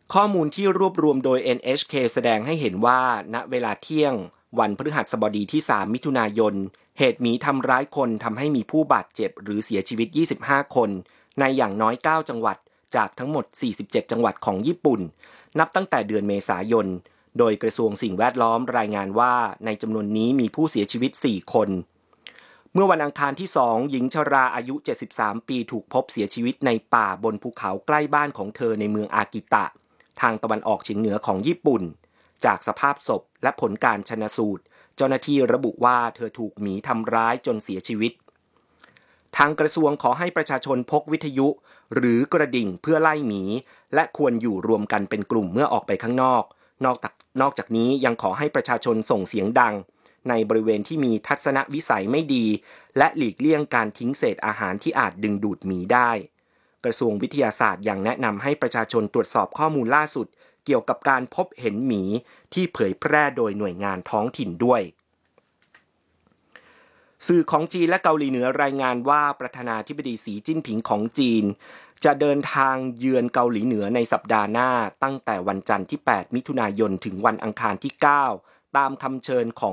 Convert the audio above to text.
ข้อมูลที่รวบรวมโดย NHK แสดงให้เห็นว่าณเวลาเที่ยงวันพฤหัสบดีที่3มิถุนายนเหตุหมีทำร้ายคนทำให้มีผู้บาดเจ็บหรือเสียชีวิต25คนในอย่างน้อย9จังหวัดจากทั้งหมด47จังหวัดของญี่ปุ่นนับตั้งแต่เดือนเมษายนโดยกระทรวงสิ่งแวดล้อมรายงานว่าในจำนวนนี้มีผู้เสียชีวิต4คนเมื่อวันอังคารที่2หญิงชราอายุ73ปีถูกพบเสียชีวิตในป่าบนภูเขาใกล้บ้านของเธอในเมืองอากิตะทางตะวันออกเฉียงเหนือของญี่ปุ่นจากสภาพศพและผลการชันสูตรเจ้าหน้าที่ระบุว่าเธอถูกหมีทำร้ายจนเสียชีวิตทางกระทรวงขอให้ประชาชนพกวิทยุหรือกระดิ่งเพื่อไล่หมีและควรอยู่รวมกันเป็นกลุ่มเมื่อออกไปข้างนอกนอกจากนี้ยังขอให้ประชาชนส่งเสียงดังในบริเวณที่มีทัศนวิสัยไม่ดีและหลีกเลี่ยงการทิ้งเศษอาหารที่อาจดึงดูดหมีได้กระทรวงวิทยาศาสตร์ยังแนะนำให้ประชาชนตรวจสอบข้อมูลล่าสุดเกี่ยวกับการพบเห็นหมีที่เผยแพร่โดยหน่วยงานท้องถิ่นด้วยสื่อของจีนและเกาหลีเหนือรายงานว่าประธานาธิบดีสีจิ้นผิงของจีนจะเดินทางเยือนเกาหลีเหนือในสัปดาห์หน้าตั้งแต่วันจันทร์ที่8มิถุนายนถึงวันอังคารที่9ตามคำเชิญของ